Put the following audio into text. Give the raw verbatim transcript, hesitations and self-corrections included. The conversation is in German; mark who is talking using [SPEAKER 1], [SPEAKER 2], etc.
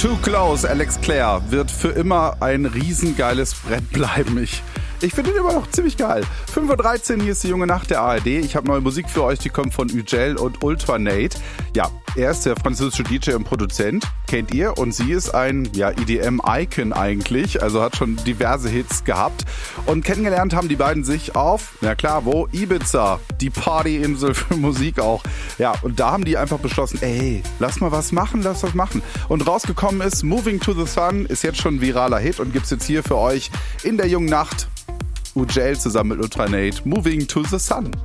[SPEAKER 1] Too Close, Alex Clare, wird für immer ein riesengeiles Brett bleiben. Ich, ich finde ihn immer noch ziemlich geil. fünf Uhr dreizehn, hier ist die junge Nacht der A R D. Ich habe neue Musik für euch, die kommt von Ugel und Ultranate. Ja, er ist der französische D J und Produzent, kennt ihr. Und sie ist ein ja, E D M-Icon eigentlich, also hat schon diverse Hits gehabt. Und kennengelernt haben die beiden sich auf, na klar, wo? Ibiza, die Partyinsel für Musik auch. Ja, und da haben die einfach beschlossen, ey, lass mal was machen, lass was machen. Und rausgekommen ist Moving to the Sun, ist jetzt schon ein viraler Hit und gibt's jetzt hier für euch in der jungen Nacht. Ugel zusammen mit Ultranate, Moving to the Sun.